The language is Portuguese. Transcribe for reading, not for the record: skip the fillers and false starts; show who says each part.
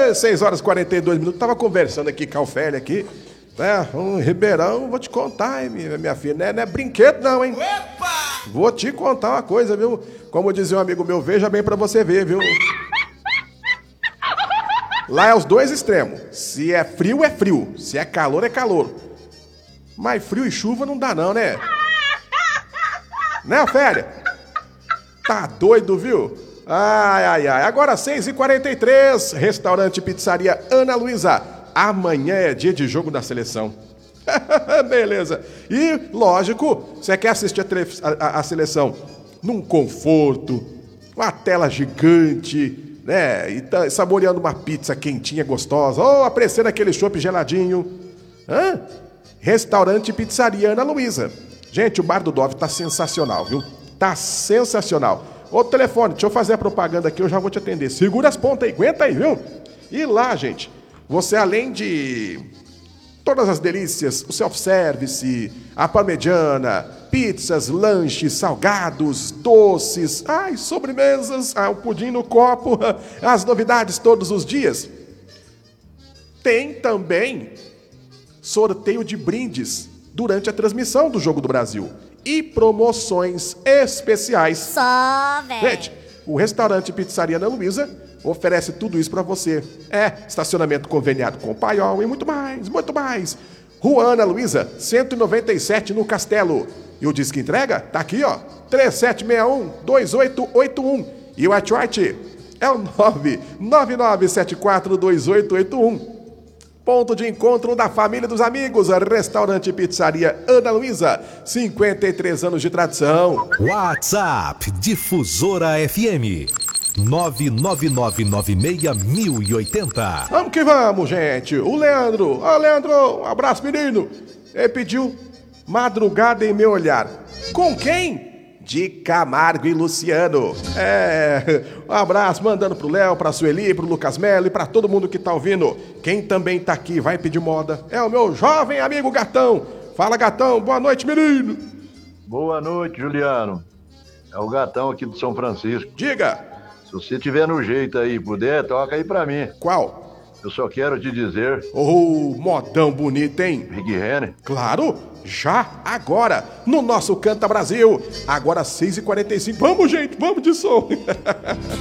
Speaker 1: 6 horas e 42 minutos. Tava conversando aqui com a Ofélia aqui. Ribeirão, vou te contar, hein, minha filha. Não é brinquedo não, hein?
Speaker 2: Opa!
Speaker 1: Vou te contar uma coisa, viu? Como dizia um amigo meu, veja bem pra você ver, viu? Lá é os dois extremos. Se é frio, é frio. Se é calor, é calor. Mas frio e chuva não dá não, né? Né, Ofélia? Tá doido, viu? Ai. Agora 6h43, restaurante Pizzaria Ana Luísa. Amanhã é dia de jogo da seleção. Beleza. E, lógico, você quer assistir a seleção num conforto, com a tela gigante, né? E saboreando uma pizza quentinha, gostosa. Ou apreciando aquele chopp geladinho. Restaurante Pizzaria Ana Luísa. Gente, o Bar do Dove tá sensacional, viu? Tá sensacional. Outro telefone, deixa eu fazer a propaganda aqui, eu já vou te atender. Segura as pontas aí, aguenta aí, viu? E lá, gente, você além de todas as delícias, o self-service, a parmegiana, pizzas, lanches, salgados, doces, sobremesas, o pudim no copo, as novidades todos os dias. Tem também sorteio de brindes durante a transmissão do Jogo do Brasil. E promoções especiais.
Speaker 3: Só, velho.
Speaker 1: Gente, o restaurante Pizzaria Ana Luísa oferece tudo isso pra você. Estacionamento conveniado com o Paiol e muito mais, muito mais. Rua Ana Luísa, 197 no Castelo. E o disque entrega tá aqui, ó, 3761-2881. E o WhatsApp é o 999742881. Ponto de encontro da família dos amigos, restaurante Pizzaria Ana Luísa, 53 anos de tradição.
Speaker 4: WhatsApp Difusora FM 999961080.
Speaker 1: Vamos que vamos, gente. O Leandro, Leandro, um abraço, menino. Ele pediu Madrugada em Meu Olhar. Com quem? De Camargo e Luciano. Um abraço mandando pro Léo, pra Sueli, pro Lucas Melo e pra todo mundo que tá ouvindo. Quem também tá aqui, vai pedir moda, é o meu jovem amigo Gatão. Fala, Gatão, boa noite, menino.
Speaker 5: Boa noite, Juliano. É o Gatão aqui do São Francisco.
Speaker 1: Diga.
Speaker 5: Se você tiver no jeito aí, puder, toca aí pra mim.
Speaker 1: Qual?
Speaker 5: Eu só quero te dizer...
Speaker 1: modão bonito, hein?
Speaker 5: Rick Renner.
Speaker 1: Claro, já, agora, no nosso Canta Brasil. Agora 6h45. Vamos, gente, vamos de som.